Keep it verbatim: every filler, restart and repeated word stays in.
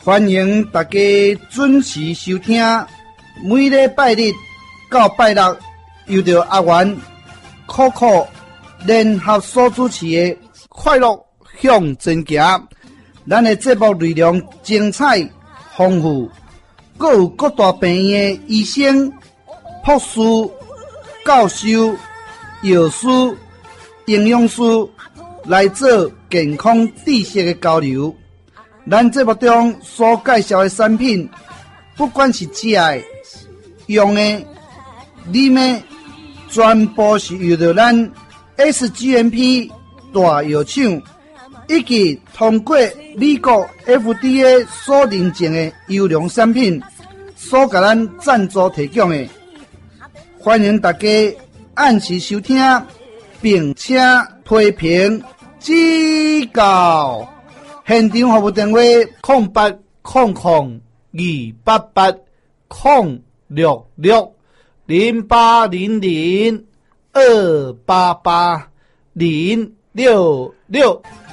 欢迎大家准时收听，每礼拜日到拜六，由着阿元、可可联合所主持的快乐向前行。咱的节目内容精彩丰富，各有各大病院的医生、护士、教授、药师、营养师来做健康知识的交流。咱节目中所介绍的产品，不管是食的、用的、啉的，全部是由着咱 S G M P 大药厂以及通过美国 F D A 所认证的优良产品所给咱赞助提供的。欢迎大家按时收听，并且批评指教。现场服务电话：空八空空二八八空六六零八零零二八八零六六。